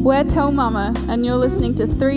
We're Tell Mama, and you're listening to 3